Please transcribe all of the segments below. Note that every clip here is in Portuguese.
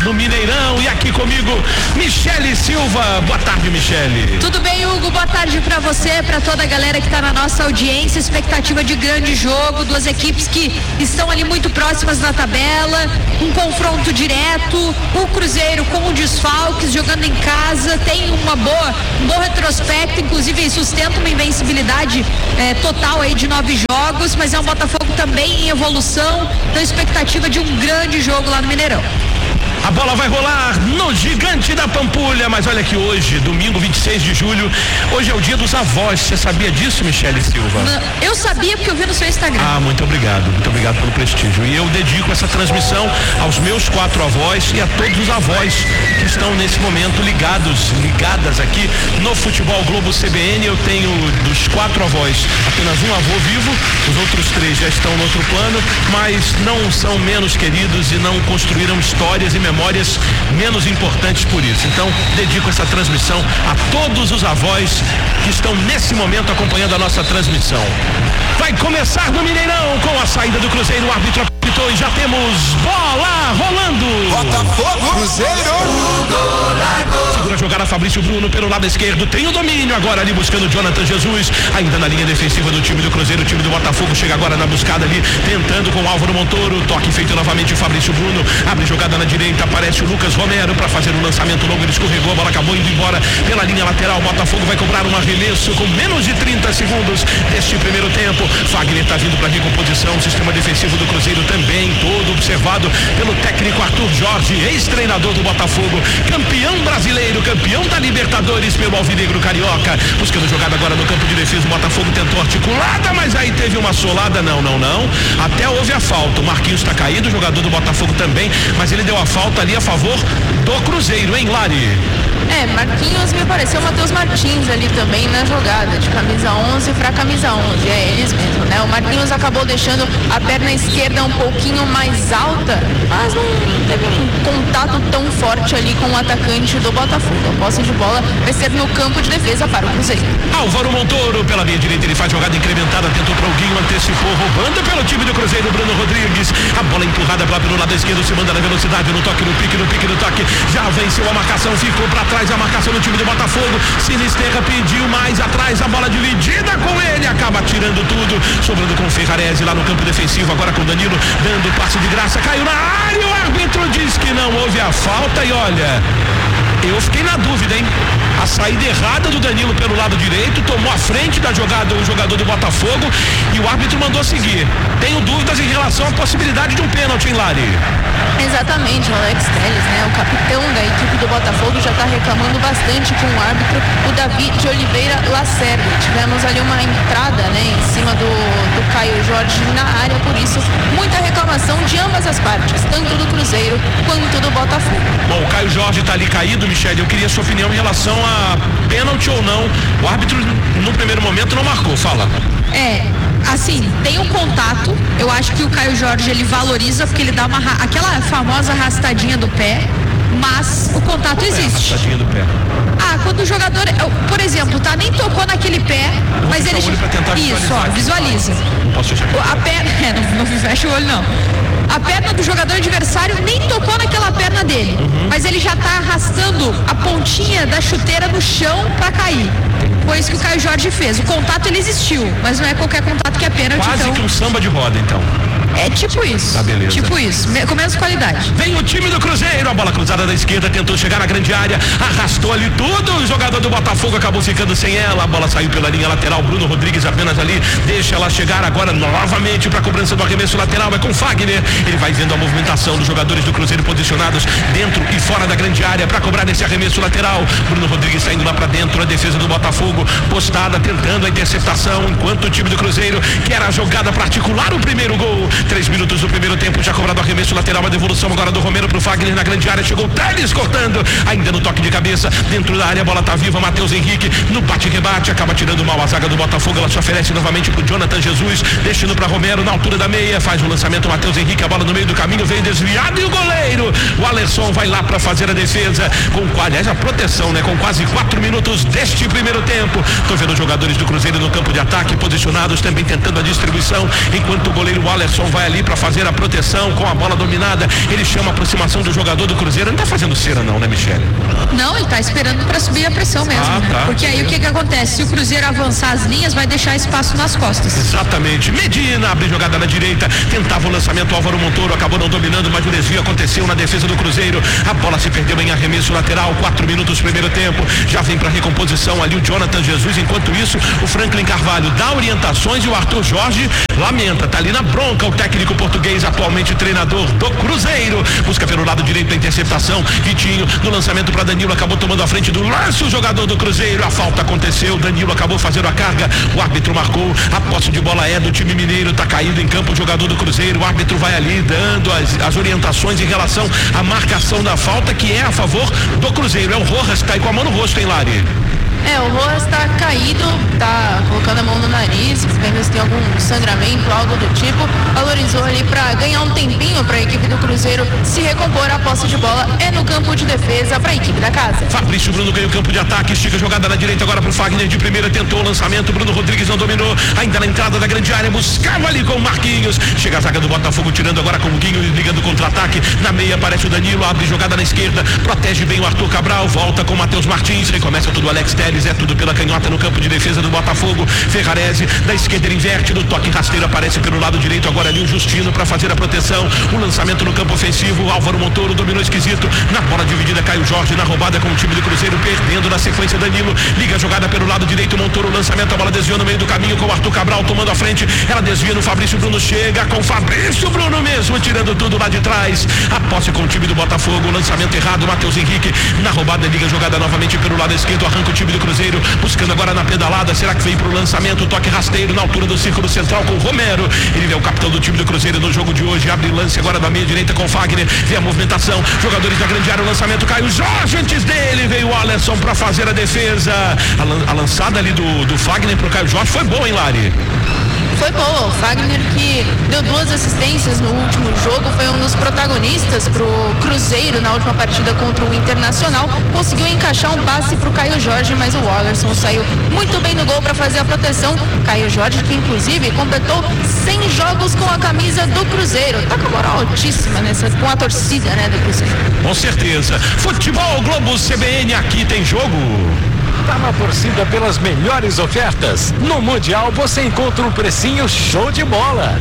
no Mineirão. E aqui comigo, Michele Silva. Boa tarde, Michele. Tudo bem, Hugo? Boa tarde pra você, pra toda a galera que tá na nossa audiência. Expectativa de grande jogo, duas equipes que estão ali muito próximas na tabela, um confronto direto, o Cruzeiro com desfalques, jogando em casa, tem um bom retrospecto, inclusive sustenta uma invencibilidade total aí de 9 jogos, mas é um Botafogo também em evolução, então expectativa de um grande jogo lá no Mineirão. A bola vai rolar no Gigante da Pampulha, mas olha que hoje, domingo 26 de julho, hoje é o dia dos avós. Você sabia disso, Michele Silva? Eu sabia porque eu vi no seu Instagram. Muito obrigado pelo prestígio. E eu dedico essa transmissão aos meus 4 avós e a todos os avós que estão nesse momento ligadas aqui no Futebol Globo CBN. Eu tenho dos 4 avós apenas um avô vivo, os outros 3 já estão no outro plano, mas não são menos queridos e não construíram histórias e memórias menos importantes por isso. Então, dedico essa transmissão a todos os avós que estão nesse momento acompanhando a nossa transmissão. Vai começar no Mineirão com a saída do Cruzeiro, o árbitro apitou e já temos bola rolando. Botafogo, Cruzeiro. Segura a jogada Fabrício Bruno pelo lado esquerdo, tem o domínio agora ali buscando Jonathan Jesus, ainda na linha defensiva do time do Cruzeiro. O time do Botafogo chega agora na buscada ali, tentando com o Álvaro Montoro, toque feito novamente o Fabrício Bruno, abre jogada na direita, aparece o Lucas Romero para fazer um lançamento longo, ele escorregou, a bola acabou indo embora pela linha lateral. O Botafogo vai cobrar um arremesso com menos de 30 segundos deste primeiro tempo. Fagner está vindo para recomposição, o sistema defensivo do Cruzeiro também todo observado pelo técnico Arthur Jorge, ex-treinador do Botafogo, campeão brasileiro, campeão da Libertadores pelo Alvinegro Carioca, buscando jogada agora no campo de defesa. O Botafogo tentou articulada, mas aí teve uma solada, não, até houve a falta. O Marquinhos está caído, o jogador do Botafogo também, mas ele deu a falta ali a favor do Cruzeiro, hein, Lari? Marquinhos me pareceu Matheus Martins ali também na jogada, de camisa 11 para camisa 11, eles mesmo, né? O Marquinhos acabou deixando a perna esquerda um pouquinho mais alta, mas não teve um contato tão forte ali com o atacante do Botafogo. A posse de bola vai ser no campo de defesa para o Cruzeiro. Álvaro Montoro pela linha direita, ele faz jogada incrementada, tentou para o Guinho, antecipou, roubando pelo time do Cruzeiro, Bruno Rodrigues, a bola empurrada lá pelo lado esquerdo, se manda na velocidade, no toque, no pique, no toque, já venceu a marcação, ficou para trás a marcação do time do Botafogo. Sinisterra pediu mais atrás, a bola dividida com ele, acaba tirando tudo, sobrando com o Ferrarese lá no campo defensivo, agora com o Danilo dando passe de graça, caiu na área, o árbitro diz que não houve a falta e olha, eu fiquei na dúvida, hein? A saída errada do Danilo pelo lado direito, tomou a frente da jogada o jogador do Botafogo e o árbitro mandou seguir. Tenho dúvidas em relação à possibilidade de um pênalti, hein, Lari? Exatamente, o Alex Telles, né? O capitão da equipe do Botafogo já está reclamando bastante com o árbitro, o Davi de Oliveira Lacerda. Tivemos ali uma entrada, né, em cima do Caio Jorge na área, por isso muita reclamação de ambas as partes, tanto do Cruzeiro quanto do Botafogo. Bom, o Caio Jorge está ali caído, Michele, eu queria a sua opinião em relação a pênalti ou não. O árbitro no primeiro momento não marcou, fala. Assim, tem um contato, eu acho que o Caio Jorge ele valoriza porque ele dá aquela famosa arrastadinha do pé, mas o contato existe. Arrastadinha do pé. Quando o jogador, por exemplo, nem tocou naquele pé, mas ele isso, visualiza. Não posso fechar a perna, não fecha o olho não. A perna do jogador adversário nem tocou naquela perna dele, mas ele já está arrastando a pontinha da chuteira no chão para cair. Foi isso que o Caio Jorge fez. O contato ele existiu, mas não é qualquer contato que é pênalti. Quase então... que um samba de roda, então. É tipo isso. Tá, beleza. Tipo isso, com menos qualidade. Vem o time do Cruzeiro, a bola cruzada da esquerda, tentou chegar na grande área, arrastou ali tudo, o jogador do Botafogo acabou ficando sem ela, a bola saiu pela linha lateral, Bruno Rodrigues apenas ali, deixa ela chegar agora novamente para a cobrança do arremesso lateral, é com Fagner, ele vai vendo a movimentação dos jogadores do Cruzeiro posicionados dentro e fora da grande área para cobrar esse arremesso lateral, Bruno Rodrigues saindo lá para dentro, a defesa do Botafogo postada, tentando a interceptação, enquanto o time do Cruzeiro quer a jogada para articular o primeiro gol. 3 minutos do primeiro tempo, já cobrado o arremesso lateral, a devolução agora do Romero pro Fagner na grande área, chegou o Telles cortando, ainda no toque de cabeça, dentro da área, a bola tá viva, Matheus Henrique, no bate-rebate, acaba tirando mal a zaga do Botafogo, ela se oferece novamente pro Jonathan Jesus, deixando pra Romero na altura da meia, faz o lançamento, Matheus Henrique, a bola no meio do caminho, veio desviado e o goleiro, o Alisson vai lá para fazer a defesa aliás, a proteção, né? Com quase 4 minutos deste primeiro tempo. Tô vendo os jogadores do Cruzeiro no campo de ataque posicionados, também tentando a distribuição, enquanto o goleiro Alisson vai ali para fazer a proteção com a bola dominada. Ele chama a aproximação do jogador do Cruzeiro. Não tá fazendo cera não, né, Michele? Não, ele tá esperando para subir a pressão mesmo, né? Tá. Porque aí o que acontece? Se o Cruzeiro avançar as linhas, vai deixar espaço nas costas. Exatamente. Medina abre jogada na direita, tentava o lançamento, Álvaro Montoro acabou não dominando, mas o desvio aconteceu na defesa do Cruzeiro. A bola se perdeu em arremesso lateral, 4 minutos primeiro tempo. Já vem para recomposição ali o Jonathan Jesus. Enquanto isso, o Franklin Carvalho dá orientações e o Arthur Jorge lamenta, tá ali na bronca o técnico português, atualmente treinador do Cruzeiro. Busca pelo lado direito a interceptação. Vitinho no lançamento para Danilo, acabou tomando a frente do lance o jogador do Cruzeiro. A falta aconteceu, Danilo acabou fazendo a carga, o árbitro marcou, a posse de bola é do time mineiro, tá caído em campo o jogador do Cruzeiro. O árbitro vai ali dando as orientações em relação à marcação da falta, que é a favor do Cruzeiro. É o Rojas que tá aí com a mão no rosto, hein, Lari? O Rojas tá caído, tá colocando a mão no nariz, vendo se tem algum sangramento, algo do tipo. Valorizou ali pra ganhar um tempinho pra equipe do Cruzeiro se recompor. A posse de bola é no campo de defesa pra equipe da casa. Fabrício Bruno ganha o campo de ataque, estica jogada na direita agora pro Fagner de primeira, tentou o lançamento, Bruno Rodrigues não dominou, ainda na entrada da grande área, buscava ali com o Marquinhos. Chega a zaga do Botafogo, tirando agora com o Guinho, ligando contra-ataque. Na meia aparece o Danilo, abre jogada na esquerda, protege bem o Arthur Cabral, volta com o Matheus Martins, recomeça tudo o Alex Telles, é tudo pela canhota no campo de defesa do Botafogo. Ferrarese da esquerda ele inverte, no toque rasteiro aparece pelo lado direito agora ali o Justino para fazer a proteção. O lançamento no campo ofensivo, Álvaro Montoro dominou esquisito, na bola dividida Caio Jorge, na roubada com o time do Cruzeiro, perdendo na sequência Danilo, liga a jogada pelo lado direito, Montoro, lançamento, a bola desviou no meio do caminho com o Arthur Cabral tomando a frente, ela desvia no Fabrício Bruno, chega com o Fabrício Bruno mesmo, tirando tudo lá de trás. A posse com o time do Botafogo, lançamento errado, Matheus Henrique na roubada, liga a jogada novamente pelo lado esquerdo, arranca o time do Cruzeiro, buscando agora na pedalada, será que vem pro lançamento, toque rasteiro na altura do círculo central com o Romero, ele é o capitão do time do Cruzeiro no jogo de hoje, abre lance agora da meia direita com o Fagner, vê a movimentação, jogadores da grande área, o lançamento Caio Jorge, antes dele veio o Alisson para fazer a defesa, a lançada ali do Fagner pro Caio Jorge foi boa, hein, Lari? Foi boa, o Fagner que deu 2 assistências no último jogo, foi um dos protagonistas pro Cruzeiro na última partida contra o Internacional, conseguiu encaixar um passe pro Caio Jorge, mas o Alisson saiu muito bem no gol para fazer a proteção. Caio Jorge que inclusive completou 100 jogos com a camisa do Cruzeiro, tá com a moral altíssima com a torcida, né, do Cruzeiro. Com certeza. Futebol Globo CBN, aqui tem jogo. Tá na torcida pelas melhores ofertas. No Mundial você encontra um precinho show de bola.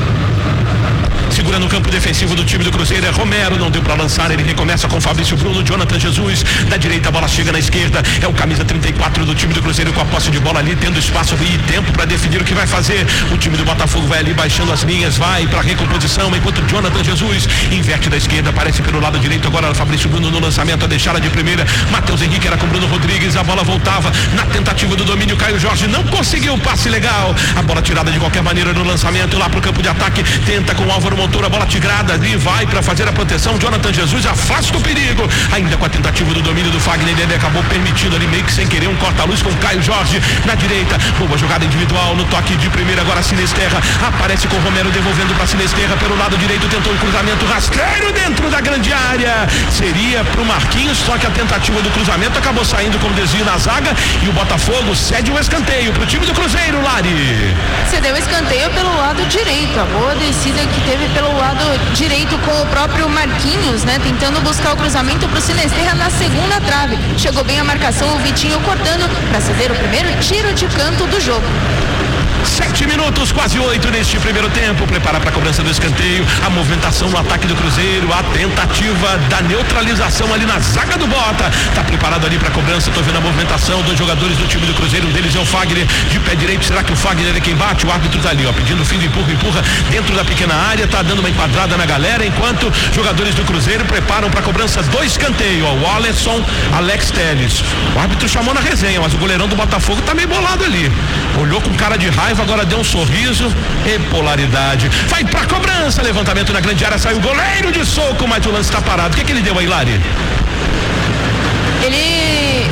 Segura no campo defensivo do time do Cruzeiro, é Romero, não deu para lançar, ele recomeça com Fabrício Bruno, Jonathan Jesus, da direita a bola chega na esquerda, é o camisa 34 do time do Cruzeiro com a posse de bola ali, tendo espaço e tempo para definir o que vai fazer. O time do Botafogo vai ali baixando as linhas, vai para recomposição, enquanto Jonathan Jesus inverte da esquerda, aparece pelo lado direito agora Fabrício Bruno no lançamento, a deixada de primeira, Matheus Henrique era com Bruno Rodrigues, a bola voltava na tentativa do domínio, Caio Jorge não conseguiu o passe legal, a bola tirada de qualquer maneira no lançamento, lá pro campo de ataque, tenta com o Álvaro Montoro, a bola tigrada ali, vai para fazer a proteção, Jonathan Jesus afasta o perigo, ainda com a tentativa do domínio do Fagner, ele acabou permitindo ali meio que sem querer um corta-luz com Caio Jorge na direita, boa jogada individual no toque de primeira, agora Sinesterra aparece com o Romero devolvendo para Sinesterra pelo lado direito, tentou um cruzamento rasteiro dentro da grande área, seria pro Marquinhos, só que a tentativa do cruzamento acabou saindo com desvio na zaga e o Botafogo cede o escanteio pro time do Cruzeiro, Lari. Cedeu o escanteio pelo lado direito, a boa descida que teve pelo lado direito com o próprio Marquinhos, né? Tentando buscar o cruzamento pro Sinesterra na segunda trave. Chegou bem a marcação, o Vitinho cortando para ceder o primeiro tiro de canto do jogo. 7 minutos, quase 8 neste primeiro tempo. Prepara para a cobrança do escanteio. A movimentação no ataque do Cruzeiro. A tentativa da neutralização ali na zaga do Bota. Tá preparado ali para a cobrança. Tô vendo a movimentação dos jogadores do time do Cruzeiro. Um deles é o Fagner de pé direito. Será que o Fagner é quem bate? O árbitro tá ali, ó, pedindo o fim do empurra dentro da pequena área. Tá dando uma enquadrada na galera. Enquanto jogadores do Cruzeiro preparam para a cobrança do escanteio. Ó, o Alisson, Alex Telles. O árbitro chamou na resenha, mas o goleirão do Botafogo tá meio bolado ali. Olhou com cara de raiva, agora deu um sorriso e polaridade. Vai pra cobrança, levantamento na grande área, sai o goleiro de soco, mas o lance tá parado. O que ele deu aí, Lari? Ele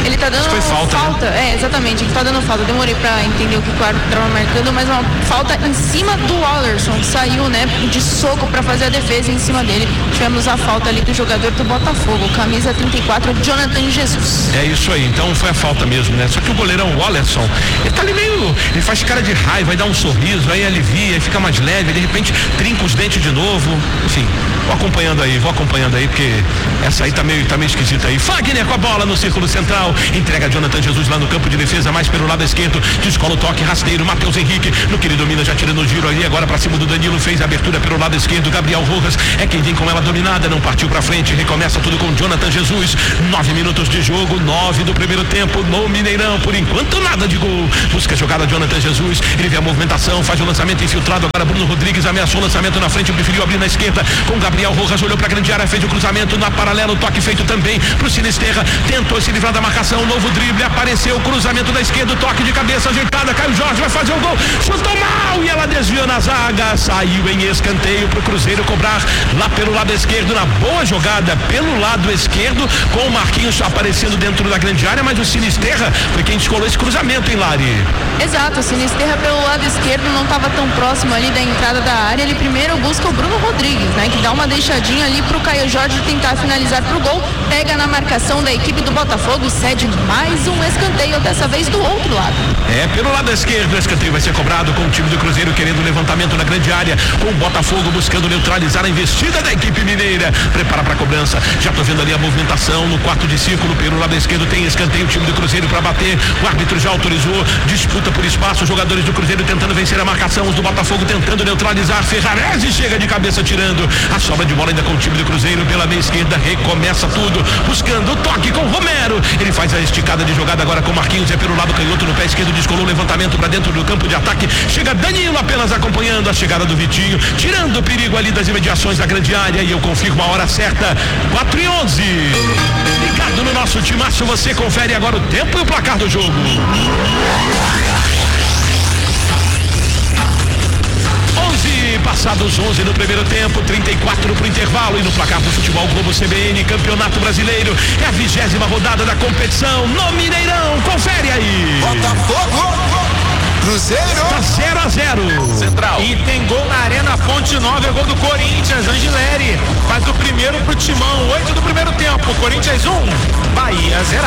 Ele tá dando foi falta. Né? Exatamente, ele tá dando falta. Demorei pra entender o que o árbitro tava marcando, mas uma falta em cima do Wallerson, que saiu, né, de soco pra fazer a defesa em cima dele. Tivemos a falta ali do jogador do Botafogo, camisa 34, Jonathan Jesus. É isso aí, então foi a falta mesmo, né? Só que o goleirão Wallerson, ele tá ali meio, ele faz cara de raiva, vai dar um sorriso, aí alivia, aí fica mais leve, de repente trinca os dentes de novo. Enfim, vou acompanhando aí, porque essa aí tá meio esquisita aí. Fagner com a bola no círculo central, entrega Jonathan Jesus lá no campo de defesa, mais pelo lado esquerdo, descola o toque rasteiro, Matheus Henrique, no que ele domina, já tira no giro ali, agora pra cima do Danilo, fez a abertura pelo lado esquerdo, Gabriel Rojas é quem vem com ela dominada, não partiu pra frente, recomeça tudo com Jonathan Jesus. 9 minutos de jogo, 9 do primeiro tempo no Mineirão, por enquanto nada de gol. Busca a jogada Jonathan Jesus, ele vê a movimentação, faz o lançamento infiltrado, agora Bruno Rodrigues ameaçou o lançamento na frente, preferiu abrir na esquerda com Gabriel Rojas, olhou pra grande área, fez o cruzamento na paralela, o toque feito também pro Sinisterra, tentou se livrar da marcação, novo drible, apareceu o cruzamento da esquerda, o toque de cabeça ajeitada, Caio Jorge vai fazer o gol, chutou mal e ela desviou na zaga, saiu em escanteio pro Cruzeiro cobrar lá pelo lado esquerdo, na boa jogada pelo lado esquerdo, com o Marquinhos aparecendo dentro da grande área, mas o Sinisterra foi quem descolou esse cruzamento, hein, Lari? Exato, o Sinisterra pelo lado esquerdo não estava tão próximo ali da entrada da área, ele primeiro busca o Bruno Rodrigues, né, que dá uma deixadinha ali pro Caio Jorge tentar finalizar pro gol, pega na marcação da equipe do Botafogo e cede mais um escanteio, dessa vez do outro lado. Pelo lado esquerdo, o escanteio vai ser cobrado com o time do Cruzeiro querendo o levantamento na grande área, com o Botafogo buscando neutralizar a investida da equipe mineira, prepara pra cobrança, já tô vendo ali a movimentação no quarto de círculo, pelo lado esquerdo tem escanteio, o time do Cruzeiro pra bater, o árbitro já autorizou, disputa por espaço, os jogadores do Cruzeiro tentando vencer a marcação, os do Botafogo tentando neutralizar, Ferrarese chega de cabeça tirando a sobra de bola ainda com o time do Cruzeiro pela meia esquerda, recomeça tudo, buscando o toque com Romero, ele faz a esticada de jogada agora com Marquinhos, é pelo lado canhoto no pé esquerdo, descolou o levantamento pra dentro do campo de ataque, chega Danilo apenas acompanhando a chegada do Vitinho, tirando o perigo ali das imediações da grande área, e eu confirmo a hora certa, 4:11. Ligado no nosso timaço, você confere agora o tempo e o placar do jogo. 11 passados 11 no primeiro tempo, 34 pro intervalo, e no placar do Futebol Globo CBN, Campeonato Brasileiro, é a 20ª rodada da competição no Mineirão, confere aí. Botafogo, Cruzeiro, tá 0-0. Central. E tem gol na Arena Fonte Nova, é gol do Corinthians, Angileri. Faz o primeiro pro Timão, 8 do primeiro tempo. Corinthians 1, Bahia 0.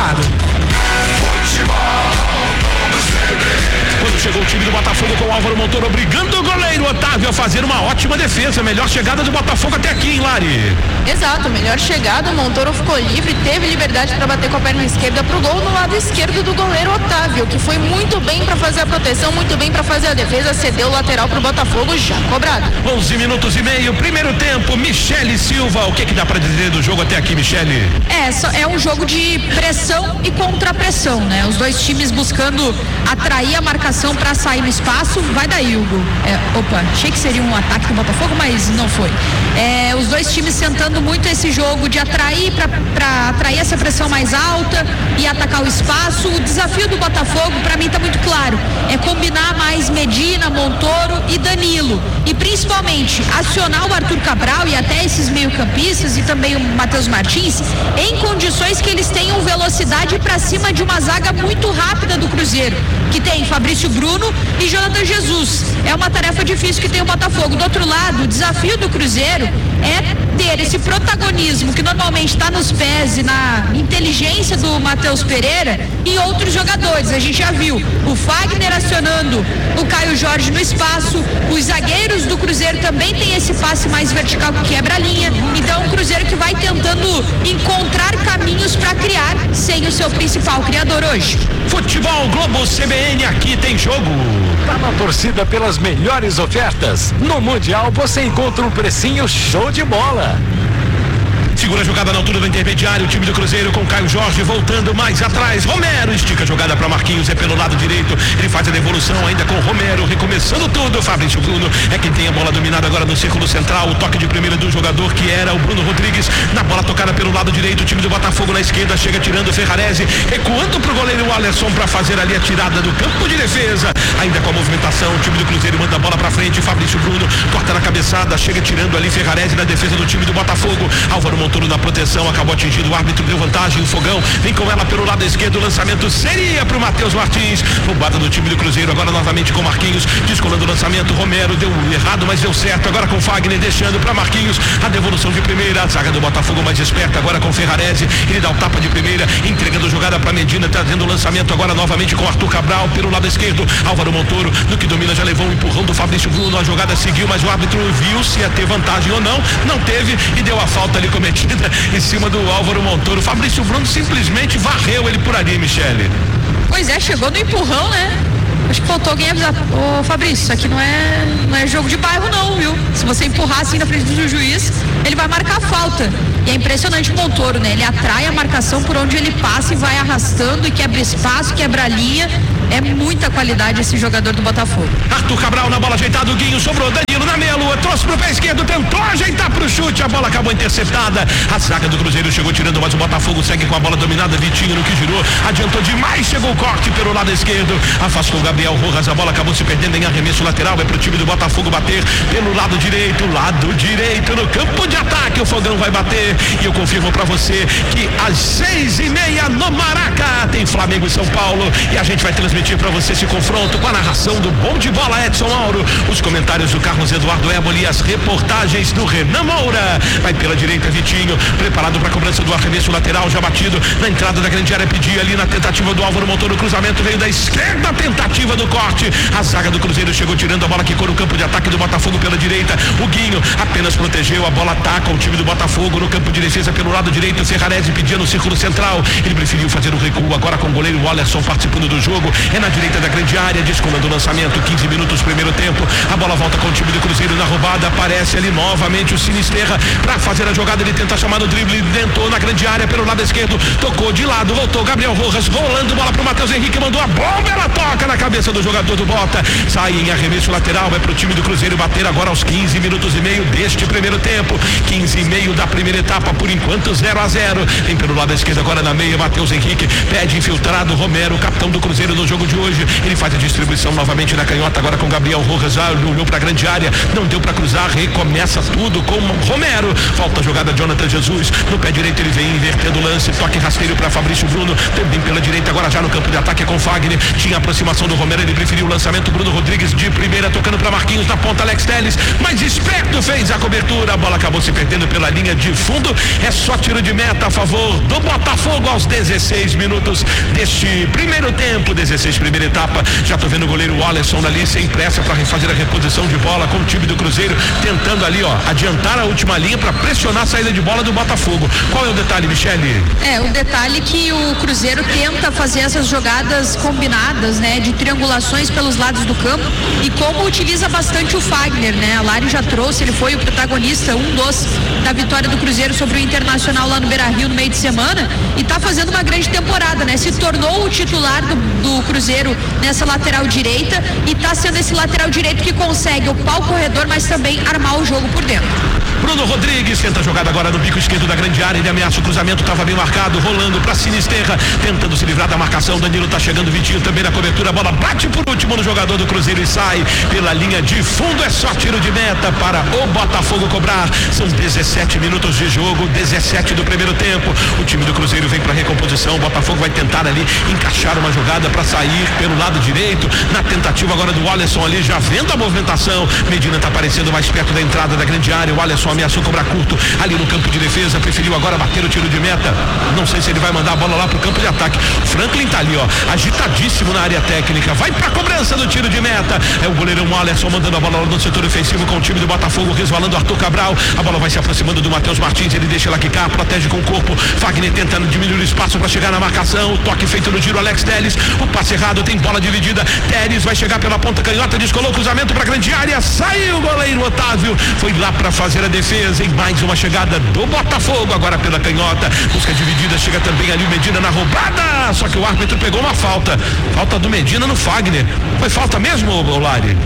Quando chegou o time do Botafogo com o Álvaro Montoro obrigando o goleiro Otávio a fazer uma ótima defesa, melhor chegada do Botafogo até aqui, hein, Lari? Exato, melhor chegada, o Montoro ficou livre, teve liberdade para bater com a perna esquerda pro gol no lado esquerdo do goleiro Otávio, que foi muito bem para fazer a proteção, muito bem para fazer a defesa, cedeu o lateral pro Botafogo, já cobrado. 11 minutos e meio, primeiro tempo, Michele Silva, o que dá para dizer do jogo até aqui, Michele? É um jogo de pressão e contra-pressão, né? Os dois times buscando atrair a marcação para sair no espaço, vai daí, Hugo. Achei que seria um ataque do Botafogo, mas não foi. Os dois times tentando muito esse jogo de atrair para atrair essa pressão mais alta e atacar o espaço. O desafio do Botafogo, para mim, tá muito claro. É combinar mais Medina, Montoro e Danilo. E principalmente acionar o Arthur Cabral e até esses meio-campistas e também o Matheus Martins em condições que eles tenham velocidade para cima de uma zaga muito rápida do Cruzeiro, que tem Fabrício Bruno e Jonathan Jesus. É uma tarefa difícil que tem o Botafogo. Do outro lado, o desafio do Cruzeiro é ter esse protagonismo que normalmente está nos pés e na inteligência do Matheus Pereira e outros jogadores. A gente já viu o Fagner acionando o Caio Jorge no espaço, os zagueiros do Cruzeiro também tem esse passe mais vertical que quebra a linha. Então o Cruzeiro que vai tentando encontrar caminhos para criar sem o seu principal criador hoje. Futebol Globo CBN, aqui tem jogo. Tá na torcida pelas melhores ofertas. No Mundial você encontra um precinho show de bola. Segura a jogada na altura do intermediário, o time do Cruzeiro com Caio Jorge voltando mais atrás, Romero estica a jogada para Marquinhos, é pelo lado direito, ele faz a devolução ainda com Romero, recomeçando tudo, Fabrício Bruno é quem tem a bola dominada agora no círculo central, o toque de primeira do jogador que era o Bruno Rodrigues, na bola tocada pelo lado direito, o time do Botafogo na esquerda, chega tirando o Ferrarese, recuando pro goleiro Alisson para fazer ali a tirada do campo de defesa, ainda com a movimentação, o time do Cruzeiro manda a bola pra frente, Fabrício Bruno corta na cabeçada, chega tirando ali Ferrarese na defesa do time do Botafogo, Álvaro Montoro na proteção, acabou atingindo o árbitro, deu vantagem, o Fogão vem com ela pelo lado esquerdo, o lançamento seria pro Matheus Martins, roubada do time do Cruzeiro, agora novamente com Marquinhos, descolando o lançamento, Romero deu errado, mas deu certo, agora com Fagner, deixando pra Marquinhos, a devolução de primeira, a zaga do Botafogo mais esperta, agora com Ferrarese, ele dá o tapa de primeira, entregando jogada pra Medina, trazendo o lançamento agora novamente com Arthur Cabral pelo lado esquerdo, Álvaro Montoro, no que domina, já levou um empurrão do Fabrício Bruno, a jogada seguiu, mas o árbitro viu se ia ter vantagem ou não teve e deu a falta ali cometida em cima do Álvaro Montoro. Fabrício Bruno simplesmente varreu ele por ali, Michele. Pois é, chegou no empurrão, né? Acho que faltou alguém avisar, ô Fabrício, isso aqui não é jogo de bairro não, viu? Se você empurrar assim na frente do juiz, ele vai marcar a falta. E é impressionante o Montoro, né? Ele atrai a marcação por onde ele passa e vai arrastando e quebra espaço, quebra a linha. É muita qualidade esse jogador do Botafogo. Arthur Cabral na bola ajeitada, o Guinho sobrou, Danilo na meia lua, trouxe pro pé esquerdo, tentou ajeitar pro chute, a bola acabou interceptada, a zaga do Cruzeiro chegou tirando, mas o Botafogo segue com a bola dominada, Vitinho no que girou, adiantou demais, chegou o corte pelo lado esquerdo, afastou o Gabriel Rojas, a bola acabou se perdendo em arremesso lateral, é pro time do Botafogo bater pelo lado direito no campo de ataque, o Fogão vai bater, e eu confirmo pra você que às 6:30 no Maraca tem Flamengo e São Paulo, e a gente vai transmitir para você esse confronto com a narração do Bom de Bola Edson Mauro, os comentários do Carlos Eduardo Éboli e as reportagens do Renan Moura. Vai pela direita Vitinho, preparado para a cobrança do arremesso lateral, já batido na entrada da grande área, pedia ali na tentativa do Álvaro Montoro, o cruzamento veio da esquerda, tentativa do corte, a zaga do Cruzeiro chegou tirando a bola, quicou no campo de ataque do Botafogo pela direita, o Guinho apenas protegeu, a bola ataca o time do Botafogo no campo de defesa pelo lado direito, Ferrarese pedia no círculo central, ele preferiu fazer o recuo agora com o goleiro Alisson participando do jogo, é na direita da grande área, descolando o lançamento, 15 minutos primeiro tempo, a bola volta com o time do Cruzeiro na roubada, aparece ali novamente o Sinisterra para fazer a jogada, ele tenta chamar no drible, tentou na grande área pelo lado esquerdo, tocou de lado, voltou Gabriel Rojas, rolando bola pro Matheus Henrique, mandou a bomba, ela toca na cabeça do jogador do Bota, sai em arremesso lateral, vai pro time do Cruzeiro bater agora aos 15 minutos e meio deste primeiro tempo, 15 e meio da primeira etapa, por enquanto 0-0, vem pelo lado esquerdo agora na meia, Matheus Henrique, pede infiltrado, Romero, capitão do Cruzeiro no jogo de hoje, ele faz a distribuição novamente na canhota agora com Gabriel Rojas, olhou pra grande área, não deu pra cruzar, recomeça tudo com Romero, falta a jogada Jonathan Jesus, no pé direito ele vem invertendo o lance, toque rasteiro pra Fabrício Bruno, também pela direita agora já no campo de ataque com Fagner, tinha aproximação do Romero, ele preferiu o lançamento, Bruno Rodrigues de primeira tocando pra Marquinhos na ponta, Alex Telles, mas esperto fez a cobertura, a bola acabou se perdendo pela linha de fundo, é só tiro de meta a favor do Botafogo aos 16 minutos deste primeiro tempo, 16 primeira etapa, já tô vendo o goleiro Alisson ali sem pressa para fazer a reposição de bola com o time do Cruzeiro, tentando ali adiantar a última linha para pressionar a saída de bola do Botafogo. Qual é o detalhe, Michele? O detalhe que o Cruzeiro tenta fazer essas jogadas combinadas, né, de triangulações pelos lados do campo, e como utiliza bastante o Fagner, né? A Lari já trouxe, ele foi o protagonista, da vitória do Cruzeiro sobre o Internacional lá no Beira-Rio no meio de semana, e tá fazendo uma grande temporada, né? Se tornou o titular do Cruzeiro nessa lateral direita, e tá sendo esse lateral direito que consegue ocupar o corredor, mas também armar o jogo por dentro. Bruno Rodrigues tenta a jogada agora no bico esquerdo da grande área, ele ameaça o cruzamento, estava bem marcado, rolando para Sinisterra, tentando se livrar da marcação, Danilo tá chegando, Vitinho também na cobertura, a bola bate por último no jogador do Cruzeiro e sai pela linha de fundo, é só tiro de meta para o Botafogo cobrar, são 17 minutos de jogo, 17 do primeiro tempo, o time do Cruzeiro vem para recomposição, o Botafogo vai tentar ali encaixar uma jogada para sair pelo lado direito, na tentativa agora do Alisson ali, já vendo a movimentação, Medina tá aparecendo mais perto da entrada da grande área, o Alisson ameaçou cobrar curto ali no campo de defesa, preferiu agora bater o tiro de meta, não sei se ele vai mandar a bola lá pro campo de ataque, Franklin tá ali agitadíssimo na área técnica, vai pra cobrança do tiro de meta, é o goleirão Alisson mandando a bola lá no setor ofensivo com o time do Botafogo, resvalando Arthur Cabral, a bola vai se aproximando do Matheus Martins, ele deixa ela quicar, protege com o corpo, Fagner tentando diminuir o espaço para chegar na marcação, o toque feito no giro, Alex Telles, o passe errado, tem bola dividida, Telles vai chegar pela ponta canhota, descolou o cruzamento pra grande área, saiu o goleiro Otávio, foi lá para fazer a defesa, em mais uma chegada do Botafogo, agora pela canhota, busca dividida, chega também ali o Medina na roubada, só que o árbitro pegou uma falta do Medina no Fagner, foi falta mesmo, Lari?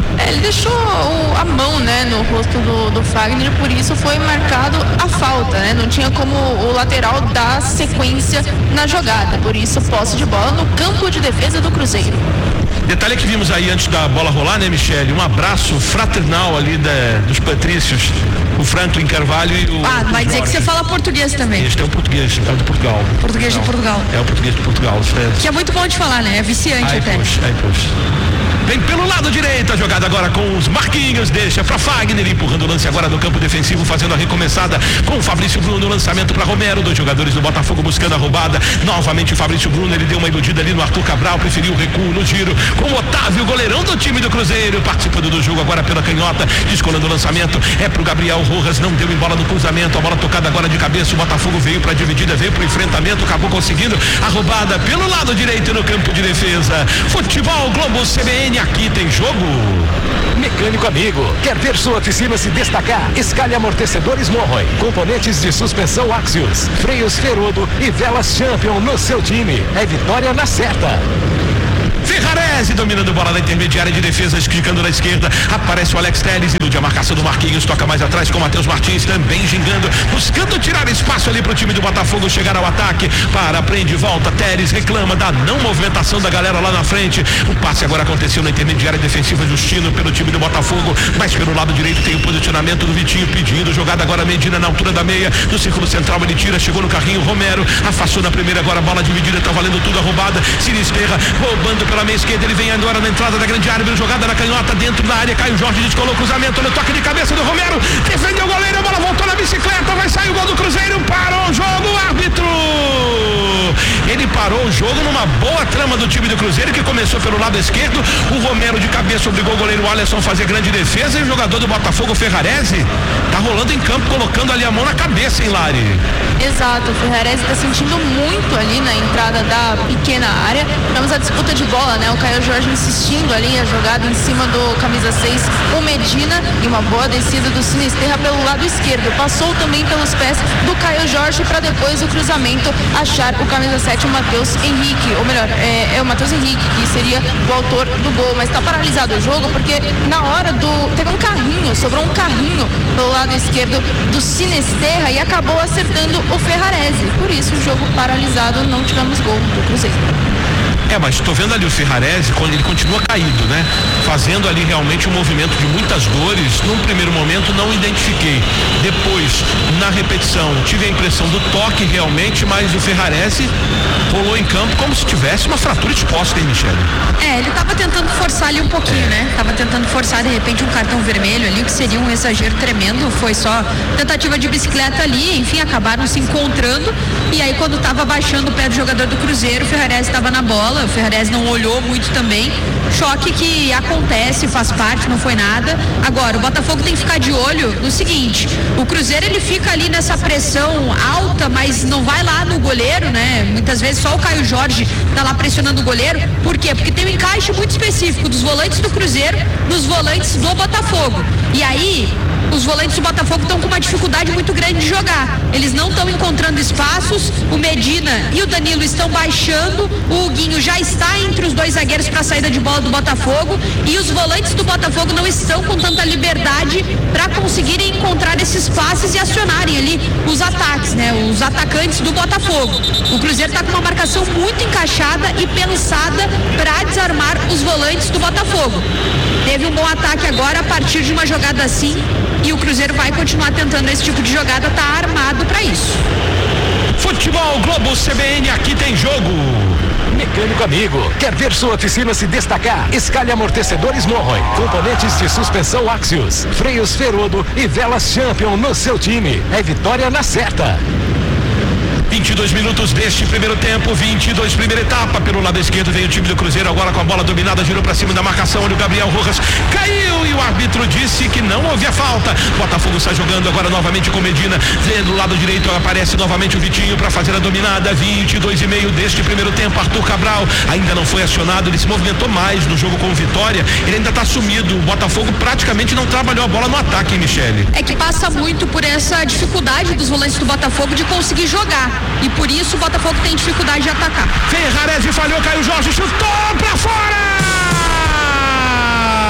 Ele deixou a mão, né, no rosto do Fagner, por isso foi marcado a falta, né? Não tinha como o lateral dar sequência na jogada, por isso posse de bola no campo de defesa do Cruzeiro. Detalhe que vimos aí antes da bola rolar, né, Michele? Um abraço fraternal ali dos patrícios, o Franklin Carvalho e o vai dizer Jorge. que você fala português também. Este é o português, é o de Portugal. Português de Portugal. É o português de Portugal. Que é muito bom de falar, né? É viciante até. Poxa. Vem pelo lado direito, a jogada agora com os Marquinhos, deixa pra Fagner, empurrando o lance agora no campo defensivo, fazendo a recomeçada com o Fabrício Bruno, lançamento pra Romero, 2 jogadores do Botafogo buscando a roubada, novamente o Fabrício Bruno, ele deu uma iludida ali no Arthur Cabral, preferiu o recuo no giro, com o Otávio, goleirão do time do Cruzeiro, participando do jogo agora pela canhota, descolando o lançamento, é pro Gabriel Rojas, não deu em bola no cruzamento, a bola tocada agora de cabeça, o Botafogo veio pra dividida, veio pro enfrentamento, acabou conseguindo a roubada pelo lado direito no campo de defesa. Futebol Globo CBN, aqui tem jogo. Mecânico amigo, quer ver sua oficina se destacar? Escale amortecedores Morroy, componentes de suspensão Axios, freios Ferodo e velas Champion no seu time. É vitória na certa. Ferrarese dominando bola na intermediária de defesa, esticando na esquerda, aparece o Alex Telles, ilude a marcação do Marquinhos, toca mais atrás com o Matheus Martins, também gingando, buscando tirar espaço ali pro time do Botafogo chegar ao ataque, prende, volta, Telles reclama da não movimentação da galera lá na frente, o passe agora aconteceu na intermediária defensiva, Justino pelo time do Botafogo, mas pelo lado direito tem o posicionamento do Vitinho pedindo, jogada agora Medina na altura da meia, no círculo central ele tira, chegou no carrinho, Romero, afastou na primeira, agora bola dividida, tá valendo tudo a roubada, Sinisterra roubando pela meia esquerda, ele vem agora na entrada da grande área, jogada na canhota dentro da área, Caio Jorge descolou o cruzamento, no toque de cabeça do Romero, defendeu o goleiro, a bola voltou na bicicleta, vai sair o gol do Cruzeiro, parou o jogo, árbitro! Ele parou o jogo numa boa trama do time do Cruzeiro, que começou pelo lado esquerdo, o Romero de cabeça obrigou o goleiro Alisson a fazer grande defesa, e o jogador do Botafogo, Ferrarese, tá rolando em campo, colocando ali a mão na cabeça, hein, Lari? Exato, o Ferrarese tá sentindo muito ali na entrada da pequena área, vamos a disputa de bola, né? O Caio Jorge insistindo ali, a jogada em cima do camisa 6, o Medina, e uma boa descida do Sinisterra pelo lado esquerdo, passou também pelos pés do Caio Jorge para depois o cruzamento achar o camisa 7, o Matheus Henrique, ou melhor, é o Matheus Henrique que seria o autor do gol, mas tá paralisado o jogo porque na hora teve um carrinho, sobrou um carrinho pelo lado esquerdo do Sinisterra e acabou acertando o Ferrarese, por isso o jogo paralisado, não tivemos gol do Cruzeiro. Mas tô vendo ali o Ferrarese, quando ele continua caído, né? Fazendo ali realmente um movimento de muitas dores. Num primeiro momento não identifiquei. Depois, na repetição, tive a impressão do toque realmente, mas o Ferrarese rolou em campo como se tivesse uma fratura exposta, hein, Michele? Ele tava tentando forçar ali um pouquinho, né? Tava tentando forçar de repente um cartão vermelho ali, o que seria um exagero tremendo. Foi só tentativa de bicicleta ali, enfim, acabaram se encontrando. E aí quando tava baixando o pé do jogador do Cruzeiro, o Ferrarese tava na bola. O Ferrarese não olhou muito também, choque que acontece, faz parte, não foi nada. Agora, o Botafogo tem que ficar de olho no seguinte, o Cruzeiro ele fica ali nessa pressão alta, mas não vai lá no goleiro, né? Muitas vezes só o Caio Jorge tá lá pressionando o goleiro, por quê? Porque tem um encaixe muito específico dos volantes do Cruzeiro nos volantes do Botafogo, e aí os volantes do Botafogo estão com uma dificuldade muito grande de jogar, eles não estão encontrando espaços, o Medina e o Danilo estão baixando, o Guinho já está entre os 2 zagueiros para a saída de bola do Botafogo, e os volantes do Botafogo não estão com tanta liberdade para conseguirem encontrar esses passes e acionarem ali os ataques, né? Os atacantes do Botafogo. O Cruzeiro está com uma marcação muito encaixada e pensada para desarmar os volantes do Botafogo. Teve um bom ataque agora a partir de uma jogada assim, e o Cruzeiro vai continuar tentando esse tipo de jogada, tá armado para isso. Futebol Globo CBN, aqui tem jogo. Mecânico amigo, quer ver sua oficina se destacar? Escale amortecedores Morroy, componentes de suspensão Axios, freios Ferodo e velas Champion no seu time. É vitória na certa. 22 minutos deste primeiro tempo, 22 primeira etapa, pelo lado esquerdo vem o time do Cruzeiro agora com a bola dominada, girou pra cima da marcação, onde o Gabriel Rojas caiu e o árbitro disse que não houve a falta. Botafogo está jogando agora novamente com Medina, do lado direito aparece novamente o Vitinho para fazer a dominada, 22,5 deste primeiro tempo, Arthur Cabral ainda não foi acionado, ele se movimentou mais no jogo com o Vitória, ele ainda está sumido, o Botafogo praticamente não trabalhou a bola no ataque, hein, Michele? É que passa muito por essa dificuldade dos volantes do Botafogo de conseguir jogar. E por isso o Botafogo tem dificuldade de atacar. Ferrarese falhou, Caio Jorge chutou pra fora!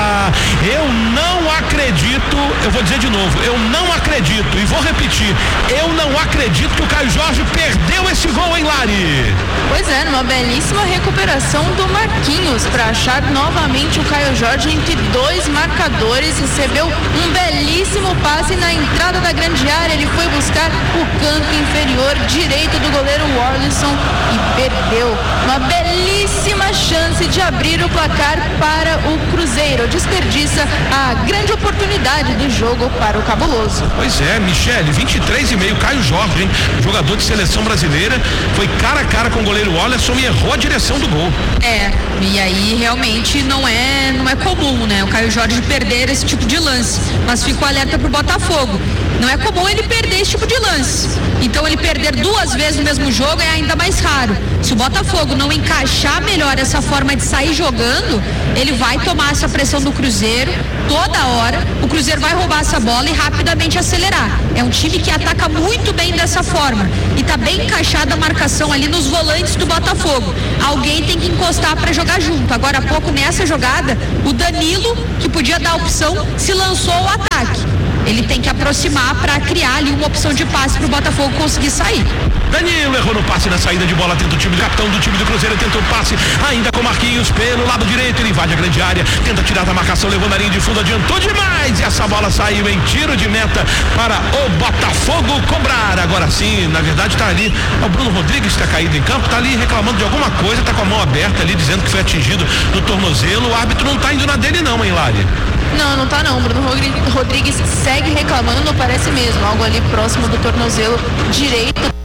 Eu não acredito, eu vou dizer de novo, eu não acredito, e vou repetir, eu não acredito que o Caio Jorge perdeu esse gol, hein, Lari? Pois é, numa belíssima recuperação do Marquinhos para achar novamente o Caio Jorge entre dois marcadores, recebeu um belíssimo passe na entrada da grande área, ele foi buscar o canto inferior direito do goleiro Warlison e perdeu uma belíssima chance de abrir o placar para o Cruzeiro, desperdiça a grande oportunidade do jogo para o Cabuloso. Pois é, Michele, 23,5, Caio Jorge, hein? Jogador de seleção brasileira, foi cara a cara com o goleiro Wallace e errou a direção do gol. E aí realmente não é comum, né? O Caio Jorge perder esse tipo de lance, mas fico alerta pro Botafogo. Não é comum ele perder esse tipo de lance. Então ele perder 2 vezes no mesmo jogo é ainda mais raro. Se o Botafogo não encaixar melhor essa forma de sair jogando, ele vai tomar essa pressão do Cruzeiro toda hora. O Cruzeiro vai roubar essa bola e rapidamente acelerar. É um time que ataca muito bem dessa forma e tá bem encaixada a marcação ali nos volantes do Botafogo. Alguém tem que encostar para jogar junto. Agora há pouco nessa jogada, o Danilo, que podia dar a opção, se lançou ao ataque. Ele tem que aproximar para criar ali uma opção de passe para o Botafogo conseguir sair. Danilo errou no passe na saída de bola, tenta o time do capitão do time do Cruzeiro, tenta o passe ainda com Marquinhos pelo lado direito, ele invade a grande área, tenta tirar da marcação, levou na linha de fundo, adiantou demais e essa bola saiu em tiro de meta para o Botafogo cobrar. Agora sim, na verdade tá ali, o Bruno Rodrigues está caído em campo, tá ali reclamando de alguma coisa, tá com a mão aberta ali, dizendo que foi atingido no tornozelo. O árbitro não tá indo na dele não, hein, Lari? Não tá não, Bruno Rodrigues segue reclamando, parece mesmo, algo ali próximo do tornozelo direito.